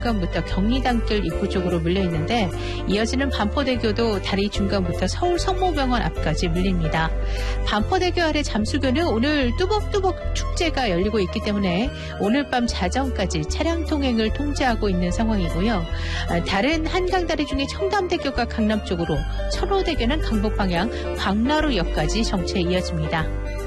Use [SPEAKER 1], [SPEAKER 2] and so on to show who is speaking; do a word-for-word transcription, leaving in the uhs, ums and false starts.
[SPEAKER 1] 중간부터 경리단길 입구 쪽으로 밀려 있는데 이어지는 반포대교도 다리 중간부터 서울 성모병원 앞까지 밀립니다. 반포대교 아래 잠수교는 오늘 뚜벅뚜벅 축제가 열리고 있기 때문에 오늘 밤 자정까지 차량 통행을 통제하고 있는 상황이고요. 다른 한강다리 중에 청담대교가 강남 쪽으로, 천호대교는 강북 방향 광나루역까지 정체 이어집니다.